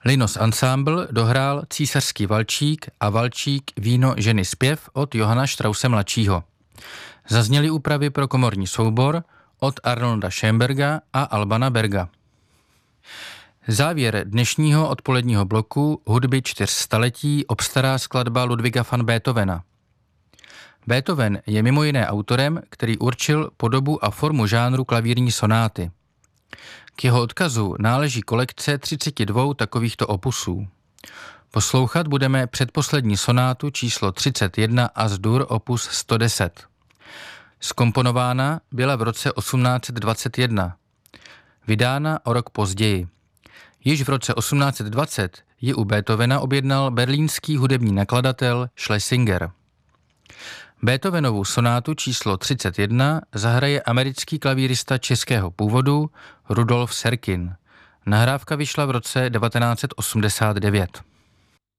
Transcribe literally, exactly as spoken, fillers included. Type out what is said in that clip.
Linos Ensemble dohrál Císařský valčík a valčík Víno, ženy, zpěv od Johana Strause mladšího. Zazněly úpravy pro komorní soubor od Arnolda Schoenberga a Albana Berga. Závěr dnešního odpoledního bloku hudby čtyř staletí obstará skladba Ludwiga van Beethovena. Beethoven je mimo jiné autorem, který určil podobu a formu žánru klavírní sonáty. K jeho odkazu náleží kolekce třicet dva takovýchto opusů. Poslouchat budeme předposlední sonátu číslo třicet jedna As-dur opus sto deset. Zkomponována byla v roce osmnáct set dvacet jedna. Vydána o rok později. Již v roce osmnáct set dvacet ji u Beethovena objednal berlínský hudební nakladatel Schlesinger. Beethovenovu sonátu číslo třicet jedna zahraje americký klavírista českého původu Rudolf Serkin. Nahrávka vyšla v roce devatenáct set osmdesát devět.